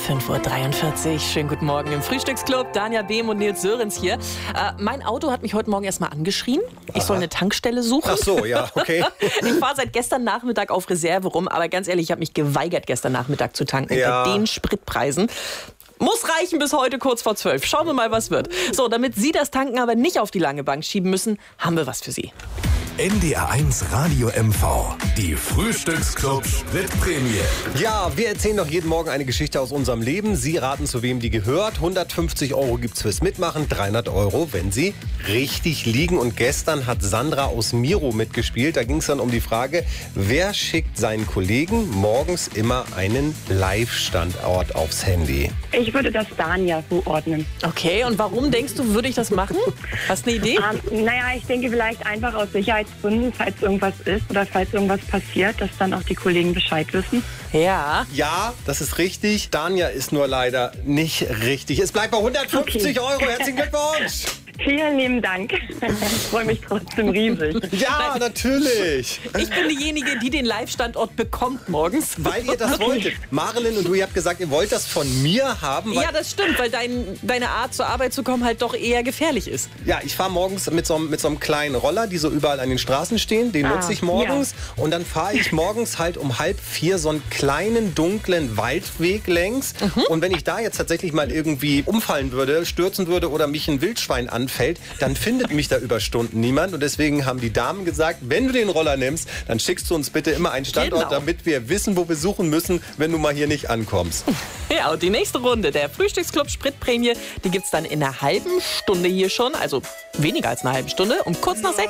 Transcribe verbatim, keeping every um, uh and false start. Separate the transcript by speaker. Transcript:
Speaker 1: fünf Uhr dreiundvierzig. Schönen guten Morgen im Frühstücksclub. Danja Behm und Nils Sörenz hier. Äh, mein Auto hat mich heute Morgen erstmal angeschrien. Ich
Speaker 2: Aha.
Speaker 1: soll eine Tankstelle suchen.
Speaker 2: Ach so, ja, okay.
Speaker 1: Ich fahre seit gestern Nachmittag auf Reserve rum, aber ganz ehrlich, ich habe mich geweigert, gestern Nachmittag zu tanken.
Speaker 2: Ja.
Speaker 1: Bei den Spritpreisen. Muss reichen bis heute kurz vor zwölf. Schauen wir mal, was wird. So, damit Sie das Tanken aber nicht auf die lange Bank schieben müssen, haben wir was für Sie.
Speaker 3: N D R eins Radio M V. Die Frühstücksclub Spritprämie.
Speaker 2: Ja, wir erzählen doch jeden Morgen eine Geschichte aus unserem Leben. Sie raten, zu wem die gehört. hundertfünfzig Euro gibt's fürs Mitmachen, dreihundert Euro, wenn Sie richtig liegen. Und gestern hat Sandra aus Miro mitgespielt. Da ging es dann um die Frage, wer schickt seinen Kollegen morgens immer einen Live-Standort aufs Handy?
Speaker 4: Ich würde das Danja zuordnen.
Speaker 1: Okay, und warum denkst du, würde ich das machen? Hast du eine Idee?
Speaker 4: Ähm, naja, ich denke vielleicht einfach aus Sicherheitsgründen, falls irgendwas ist oder falls irgendwas passiert, dass dann auch die Kollegen Bescheid wissen.
Speaker 1: Ja.
Speaker 2: Ja, das ist richtig. Danja ist nur leider nicht richtig. Es bleibt bei hundertfünfzig
Speaker 4: Okay.
Speaker 2: Euro. Herzlichen Glückwunsch.
Speaker 4: Vielen lieben Dank. Ich freue mich trotzdem riesig.
Speaker 2: Ja, natürlich.
Speaker 1: Ich bin diejenige, die den Live-Standort bekommt morgens.
Speaker 2: Weil ihr das wolltet. Marilyn und du, ihr habt gesagt, ihr wollt das von mir haben. Weil
Speaker 1: Ja, das stimmt, weil dein, deine Art zur Arbeit zu kommen halt doch eher gefährlich ist.
Speaker 2: Ja, ich fahre morgens mit so, einem- mit so einem kleinen Roller, die so überall an den Straßen stehen. Den
Speaker 4: Ah,
Speaker 2: nutze ich morgens. Und dann fahre ich morgens halt um halb vier so einen kleinen, dunklen Waldweg längs. Und wenn ich da jetzt tatsächlich mal irgendwie umfallen würde, stürzen würde oder mich ein Wildschwein anfällt, dann findet mich da über Stunden niemand. Und deswegen haben die Damen gesagt, wenn du den Roller nimmst, dann schickst du uns bitte immer einen Standort,
Speaker 1: Genau.
Speaker 2: damit wir wissen, wo wir suchen müssen, wenn du mal hier nicht ankommst.
Speaker 1: Ja, und die nächste Runde der Frühstücksclub Spritprämie, die gibt's dann in einer halben Stunde hier schon, also weniger als eine halbe Stunde, um kurz nach sechs.